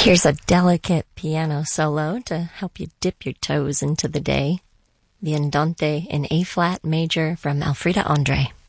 Here's a delicate piano solo to help you dip your toes into the day. The Andante in A-flat major from Elfrida Andre.